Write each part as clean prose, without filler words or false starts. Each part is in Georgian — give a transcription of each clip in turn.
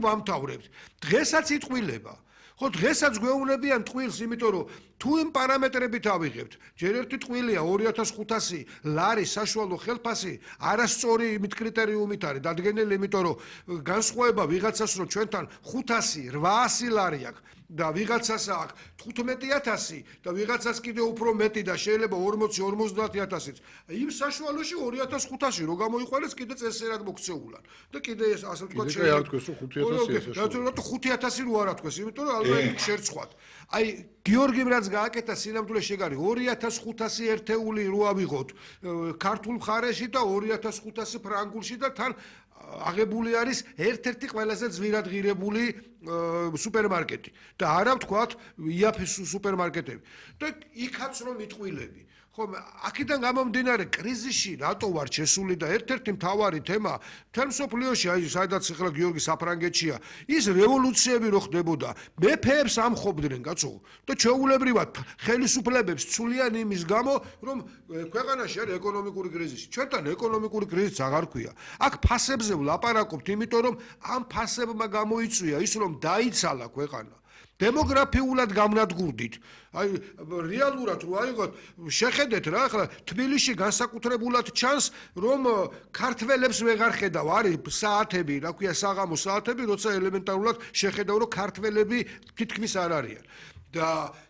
ვამთავრებთ. დღესაც იტყვილება. ხო დღესაც გვეუბნებიან ტყვილს, იმიტომ რომ თუ იმ პარამეტრებით ავიღებთ, ჯერ ერთი ტყვილია 2500 ლარი საშუალო ხელფასი, არასწორი იმით კრიტერიუმით არის დადგენილი, იმიტომ რომ განსხვავება ვიღაცას რომ ჩვენთან 500-800 ლარი აქვს და ვიღაცას აქვს 15000 და ვიღაცას კიდე უფრო მეტი და შეიძლება 40-50000-იც. იმ საშუალოში 2500 რო გამოიყარეს კიდე წესერად მოქცეულან. და კიდე ასე ვთქვათ შეიძლება თქვეს რომ 5000 და 5000 რო არ თქვეს, იმიტომ რომ ალბათ შერცხვათ. აი გიორგიმ რაც გააკეთა სინამდვილე შეგარი 2500 ერთეული რო ავიღოთ ქართულ მხარეში და 2500 ფრანგულში და თან აღებული არის ერთ-ერთი ყველაზე ძვირად ღირებული სუპერმარკეტი და არა ვთქვათ იაფის სუპერმარკეტები და იქაც რომ იტყვილები ხო აქედან გამომდინარე კრიზისში რატო ვარ შესული და ერთ-ერთი მთავარი თემა მთელ მსოფლიოში აი სადაც ახლა გიორგი საფრანგეთშია ის რევოლუციები რო ხდებოდა მეფეებს ამხობდნენ კაცო და ჩვეულებრივად ხელისუფლებებს ცულიან იმის გამო რომ ქვეყანაში არის ეკონომიკური კრიზისი ჩვენთან ეკონომიკური კრიზისი აღარ ქვია აქ ფასებზე ვლაპარაკობთ იმიტომ რომ ამ ფასებმა გამოიწვია ის რომ დაიცალა ქვეყანა დემოგრაფიულად გამნადგურდით. აი რეალურად რო აიღოთ, შეხედეთ რა, ახლა თბილისში განსაკუთრებულად ჩანს, რომ ქართველებს ვეღარ ხედავ, არის საათები, რა ქვია, საღამო საათები, როცა ელემენტარულად შეხედავ, რომ ქართველები თითქმის არ არიან. და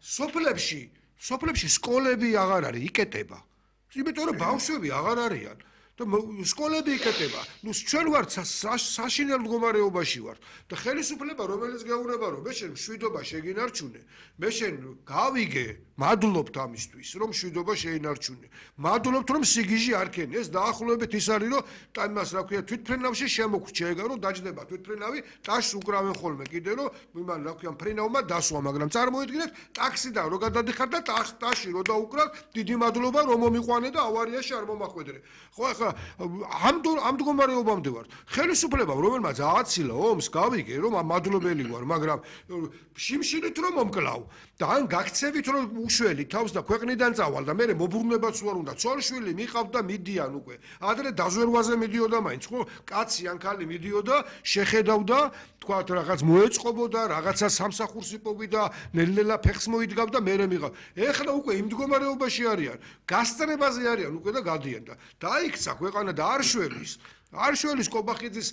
სოფლებში სკოლები აღარ არის, იკეტება. იმიტომ რომ ბავშვები აღარ არიან. და სკოლები იკეტება. ნუ ჩვენ ვართ საშინელ მდგომარეობაში ვართ და ხელისუფლება რომელიც გეუბნება რომ მე შენ მშვიდობა შეგინარჩუნე, მე შენ გავიგე, მადლობთ ამისთვის რომ მშვიდობა შეინარჩუნე. მადლობთ რომ სიგიჟი არ ქენი. ეს დაახლოებით ის არის რომ იმას რა ქვია თვითფრენავში შემოგვჭე ეგა რომ დაждდება თვითფრენავი, ტაშს უკრავენ ხოლმე კიდე რომ იმან რა ქვია ფრენავმა დასვა, მაგრამ წარმოიდგინეთ ტაქსიდან რო გადადიხარ და ტაში რო დაუკრავ, დიდი მადლობა რომ მომიყვანე და ავარიაში არ მომახვედრე. ხო ახლა ამ მდგომარეობამდე ვარ. ხელისუფლება რომელმაც ააცილა ომს გავიგე რომ მადლობელი ვარ, მაგრამ შიმშილით რომ მომკლავ და ან გაქცევით რომ უშველი თავს და ქვეყნიდან წავალ და მე მობრუნებაც ვარ უნდა. ცოლშვილი მიყავ და მიდიან უკვე. ადრე დაზვერვაზე მიდიოდა მაინც, ხო? კაცი ან ქალი მიდიოდა, შეხედავდა, თქვათ რაღაც მოეწყობოდა, რაღაცა სამსახურს იპოვიდა, ნელ-ნელა ფეხს მოიდგავდა, მე მიყავ. ეხლა უკვე იმ მდგომარეობაში არიან. გასწრებაზე არიან უკვე და გადიან და დაიქცა ქვეყანა და არ შველის კობახიძის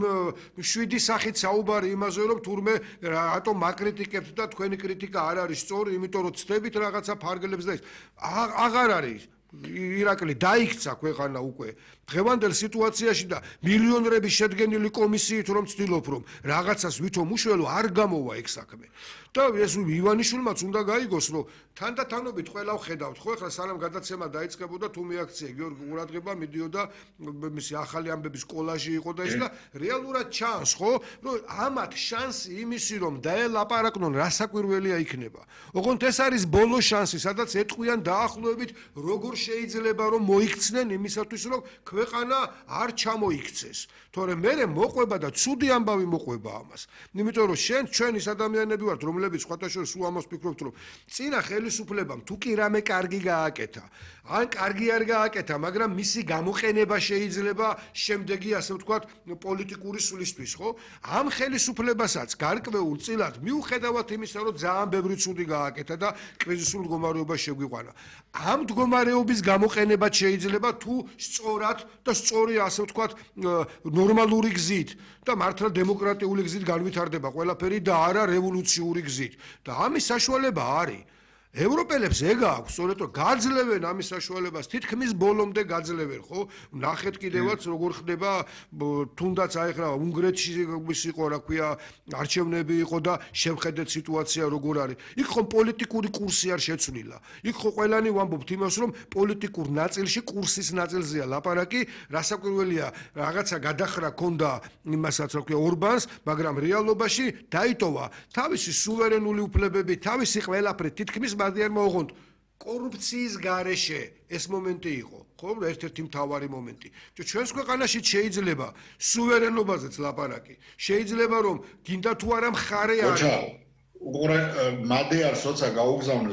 7 სახით საუბარი იმაზე რომ თურმე რატომ მაკრიტიკებთ და თქვენი კრიტიკა არ არის სწორი, იმიტომ რომ ცდებით რაღაცა ფარგლებს და ის აღარ არის. ირაკლი დაიქცა ქვეყანა უკვე დღევანდელ სიტუაციაში და მილიონრების შედგენილი კომისიით რომ ცდილობ რომ რაღაცას ვითომ უშველო არ გამოვა ეგ საქმე. და ეს ივანიშვილმაც უნდა გაიგოს რომ თანდათანობით ყველა ვხედავთ ხო ახლა სანამ გადაცემა დაიწყებოდა თუ მეაქცია გიორგი ყურადღება მიდიოდა მისი ახალი ამბების კოლაჟი იყო და ის და რეალურად ჩანს ხო რომ ამათ შანსი იმისი რომ დაელაპარაკნონ რა საკვირველია იქნება. ოღონდ ეს არის ბოლო შანსი სადაც ეტყვიან დაახლოებით როგორ შეიძლება რომ მოიქცნენ იმისათვის რომ ქვეყანა არ ჩამოიქცეს. თორემ მე მოყვება და ცუდი ამბავი მოყვება ამას. იმიტომ რომ ჩვენ ის ადამიანები ვართ რომლებიც სხვათაშორის სულ ამას ფიქრობთ რომ წინა ხელისუფლებამ თუ კი რამე კარგი გააკეთა ან კარგი არ გააკეთა მაგრამ მისი გამოყენება შეიძლება შემდეგი ასე ვთქვათ პოლიტიკური სულისთვის ხო ამ ხელისუფლებასაც გარკვეულ წილად მიუხედავად იმისა რომ ძალიან ბევრი ცუდი გააკეთა და კრიზისულ მდგომარეობაში შეგვიყვანა ამ მდგომარეობის გამოყენებაც შეიძლება თუ სწორად და სწორი ასე ვთქვათ ნორმალური გზით და მართლა დემოკრატიული გზით განვითარდება ყველაფერი და არა რევოლუციური გზით და ამის საშუალება არის ევროპელებს ეგ აქვს, სწორედ რომ გაძლევენ ამის საშუალებას, თითქმის ბოლომდე გაძლევენ, ხო? ნახეთ კიდევაც როგორ ხდება, თუნდაც აი ხა უნგრეთში ის იყო, რა ქვია, არჩევნები იყო და შევხედეთ სიტუაცია როგორ არის. იქ ხომ პოლიტიკური კურსი არ შეცვლილა. იქ ხო ყველანი ვამბობთ იმას, რომ პოლიტიკურ ნაწილში კურსის ნაწილზეა ლაპარაკი, რასაკვირველია, რაღაცა გადახრა ქონდა იმასაც, რა ქვია, ორბანს, მაგრამ რეალობაში დაიტოვა თავისი სუვერენული უფლებები, თავისი ყველაფერი თითქმის მადიანმა ოღონდ კორუფციის გარეშე ეს მომენტი იყო, ხო, ერთ-ერთი მთავარი მომენტი. ჩვენს ქვეყანაში შეიძლება სუვერენობაზეც ლაპარაკი, შეიძლება რომ გინდა თუ არა მხარე არის. უყურე, მადიარს როცა გაუგზავნეს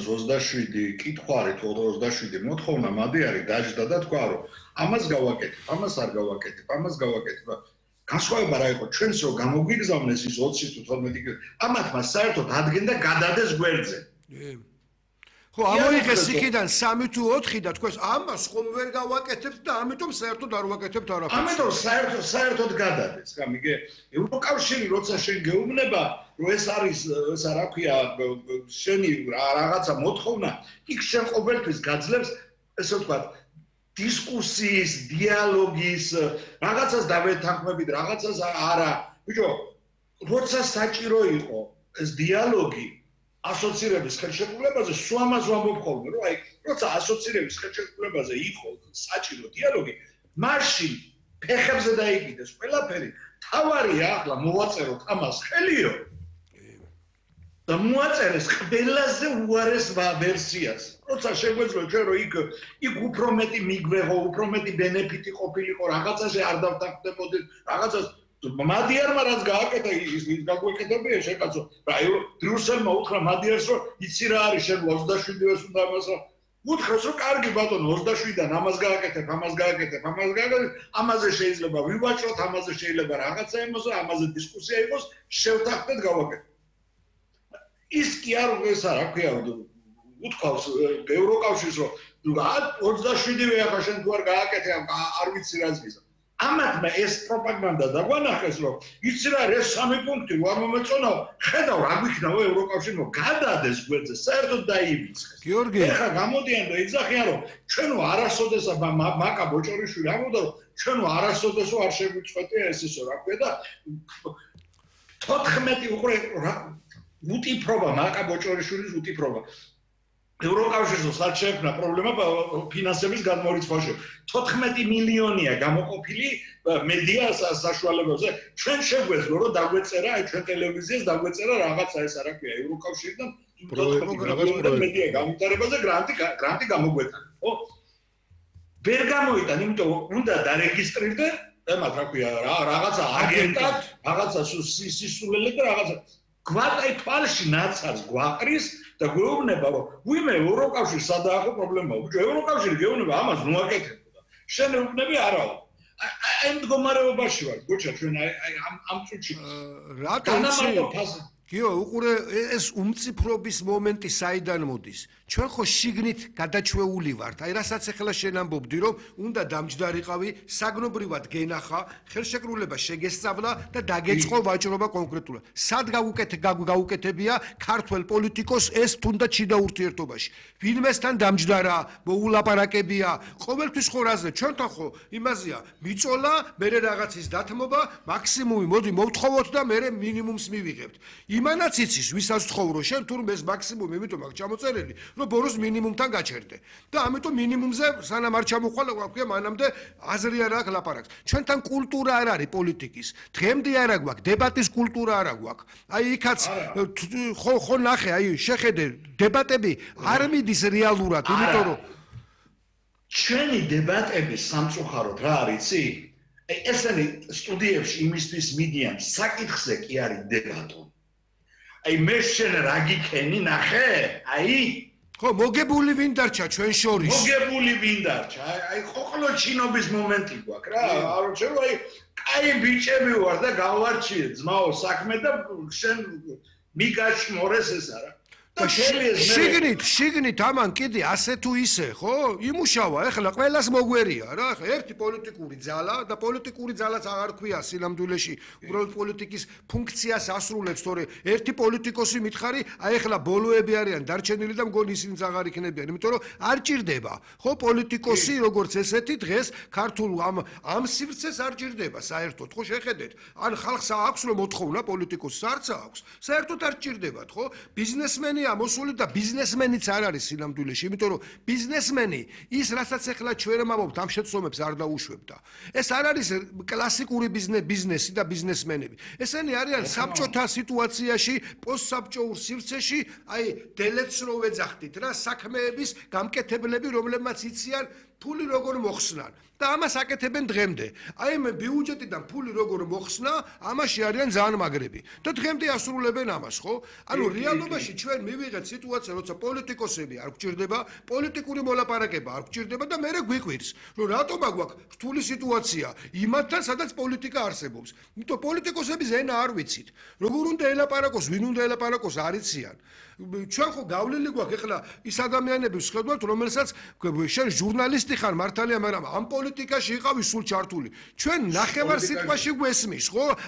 27 კითხვარი თუ 27 მოთხოვნა, მადიარი დაждდა და თქვა რომ ამას გავაკეთებ, ამას არ გავაკეთებ, ამას გავაკეთებ. განსხვავება რა იყო ჩვენს რო გამოგვიგზავნეს ის 20 თუ 12 კილო ამათმა საერთოდ ადგენდა გადადეს გვერდზე ხო ამოიღეს იქიდან 3 თუ 4 და თქვენს ამას ხომ ვერ გავაკეთებთ და ამიტომ საერთოდ არ ვაკეთებთ არაფერს ამიტომ საერთოდ გადადეს რა მიგე ევროკავშირი როცა შენ გეუბნება რომ ეს არის ესა რა ქვია შენი რაღაცა მოთხოვნა იქ შენ ყოველთვის გაძლევს ესე ვთქვათ დისკუსიის დიალოგის რაღაცას დავეთანხმებით რაღაცას არა ბიჭო როცა საჭირო იყო ეს დიალოგი ასოცირების ხელშეკრულებაზე სულ ამას ვამბობ ხოლმე რომ აი როცა ასოცირების ხელშეკრულებაზე იყო საჭირო დიალოგი მაშინ ფეხებზე დაიკიდეს ყველაფერი თავარია ახლა მოვაწეროთ ამას ხელიო და მოაწერეს ყველაზე უარეს ვერსიას როცა შეგვეძლო ჩვენ რომ იქ უფრო მეტი მიგვეღო უფრო მეტი ბენეფიტი ყოფილიყო რაღაცაზე არ დავთანხმდებოდით რაღაცას მადიარმა რაც გააკეთა ის გაგვეკეთებია შეკაცო რა ბრიუსელმა უთხრა მადიარს რომ იცი რა არის შენ 27-ს უნდა ამას უთხრეს რომ კარგი ბატონო 27-დან ამას გააკეთებ ამაზე შეიძლება ვივაჭროთ ამაზე შეიძლება რაღაცა ემოსო ამაზე დისკუსია იყოს შევთანხმდეთ გავაკეთეთ ის კი არ ესა რა ქვია უთქვავს ევროკავშირს რომ 27-ვე ახლა შენ თუ არ გააკეთე არ ვიცი რაც გიზა ამათმა ეს პროპაგანდა დაგვანახეს რომ იცი რა ეს 3 პუნქტი არ მომეწონაო ხედავ რა გვიქნაო ევროკავშირმა გადადეს გვერდზე საერთოდ დაივიწყეს გიორგი ეხლა გამოდიან და იძახიან რომ ჩვენო არასოდეს მაკა ბოჭორიშვილი ამბობდა რომ ჩვენო არასოდესო არ შეგვიწყვეტია ეს ისო რა ქვია და 14 უყურე უტიფრობა მაკა ბოჭორიშვილის უტიფრობა ევროკავშირში სად შეექმნა პრობლემა ფინანსების გადმორიცხვაში 14 მილიონია გამოყოფილი მედია საშუალებებზე ჩვენ შეგვეძლო რომ დაგვეწერა აი ჩვენ ტელევიზიას დაგვეწერა რაღაცა ეს არა ქვია ევროკავშირიდან 14 მილიონი მედია გამიტარებაზე გრანტი გამოგვეცა ხო ვერ გამოიტან იმიტომ უნდა დარეგისტრირდე ემად რა ქვია რაღაცა აგენტად რაღაცა სისულელე და რაღაცა გვატაი თვალში ნაცარს გვაყრის და გვეუბნება რომ ვიმე ევროკავშირი სადაა პრობლემა ბიჭო ევროკავშირი გეუბნება ამას მოაკეთებდა შენ ეუბნები არაო აი მდგომარეობაში ვარ გოჩა ჩვენ აი ამ წუთში რატომ გიო უყურე ეს უმციფრობის მომენტი საიდან მოდის ჩვენ ხო შიგნით გადაჩვეული ვართ აი რასაც ახლა შენ ამბობდი რომ უნდა დამჯდარიყავი საგნობრივად გენახა ხელშეკრულება შეგესწავლა და დაგეწყო ვაჭრობა კონკრეტულად სად გაუკეთებია ქართველ პოლიტიკოს ეს თუნდაც შიდა ურთიერთობაში ვინმესთან დამჯდარა მოულაპარაკებია ყოველთვის ხო რაზე ჩვენთან ხო იმაზეა მიწოლა მე რაღაცის დათმობა მაქსიმუმი მოდი მოვთხოვოთ და მე მინიმუმს მივიღებთ იმანაც იცის ვისაც ცხოვრო შენ თურმე ეს მაქსიმუმი იმიტომ აქვს ჩამოწერილი რომ ბოროს მინიმუმთან გაჩერდე და ამიტომ მინიმუმზე სანამ არ ჩამოხვალ გვაქვს მანამდე აზრი არ აქვს ლაპარაკს ჩვენთან კულტურა არ არის პოლიტიკის დღემდე არ აქვს დებატის კულტურა არ აქვს აი იქაც ხო ნახე აი შეხედე დებატები არ მიდის რეალურად იმიტომ რომ ჩვენი დებატები სამწუხაროდ რა არიცი ესენი სტუდიებში იმისთვის მიდიან საკითხზე კი არის დებატო აი მე შენ რა გიქენი ნახე აი ხო მოგებული ვინ დარჩა ჩვენ შორის მოგებული ვინ დარჩა აი ყოყლოჩინობის მომენტი გვაქვს რა არ ჩვენ აი კაი ბიჭები ვარ და გავარჩიე ძმაო საქმე და შენ მიგაჩმორეს ეს არა შიგნით ამან კიდე ასე თუ ისე ხო იმუშავა ეხლა ყველას მოგვერია რა ეხლა ერთი პოლიტიკური ძალა და პოლიტიკური ძალაც აღარ ქვია სინამდვილეში უბრალოდ პოლიტიკის ფუნქციას ასრულებს თორე ერთი პოლიტიკოსი მითხარი აი ეხლა ბოლოები არიან დარჩენილი და მგონი ისინიც აღარ იქნებიან იმიტომ რომ არ ჭირდება ხო პოლიტიკოსი როგორც ესეთი დღეს ქართულ ამ სივრცეს არ ჭირდება საერთოდ ხო შეხედეთ ან ხალხს აქვს რომ მოთხოვნა პოლიტიკოსს არც აქვს საერთოდ არ ჭირდებათ ხო ბიზნესმენი მოსული და ბიზნესმენიც არ არის სინამდვილეში, იმიტომ რომ ბიზნესმენი ის რასაც ახლა ჩვენ ამბობთ ამ შეცდომებს არ დაუშვებდა. ეს არ არის კლასიკური ბიზნესი და ბიზნესმენები. ესენი არიან საბჭოთა სიტუაციაში, პოსტსაბჭოურ სივრცეში, აი დელეც რო ვეძახდით რა, საქმეების გამკეთებლები, რომლებმაც იციან ფული როგორ მოხსნან და ამას აკეთებენ დღემდე. აი მე ბიუჯეტიდან ფული როგორ მოხსნა, ამაში არიან ძალიან მაგრები. და დღემდე ასრულებენ ამას, ხო? ანუ რეალობაში ჩვენ მივიღეთ სიტუაცია, როცა პოლიტიკოსები არ გვჭირდება, პოლიტიკური მოლაპარაკება არ გვჭირდება და მე გვიყვირს, რომ რატომ აგვაქვს რთული სიტუაცია იმათთან, სადაც პოლიტიკა არსებობს. იმიტომ პოლიტიკოსები ზენა არ ვიცით. როგორ უნდა ელაპარაკოს, ვინ უნდა ელაპარაკოს, არ იციან. ჩვენ ხო გავლილი გვაქვს ეხლა ის ადამიანები ვსხედავთ, რომელსაც შენ ჟურნალისტი ხარ მართალია, მაგრამ ამ პოლიტიკაში იყავი სულ ჩართული. ჩვენ ნახევარ სიტყვაში გვესმის, ხო?